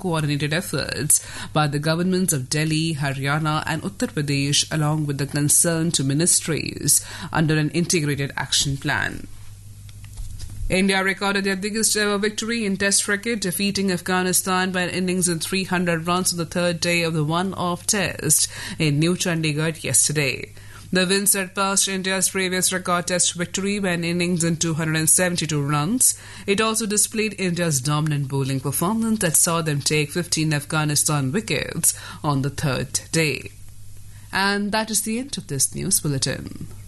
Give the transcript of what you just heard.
coordinated efforts by the governments of Delhi, Haryana and Uttar Pradesh along with the concerned ministries under an integrated action plan. India recorded their biggest ever victory in Test cricket, defeating Afghanistan by an innings in 300 runs on the third day of the one-off test in New Chandigarh yesterday. The win surpassed India's previous record Test victory by an innings in 272 runs. It also displayed India's dominant bowling performance that saw them take 15 Afghanistan wickets on the third day. And that is the end of this news bulletin.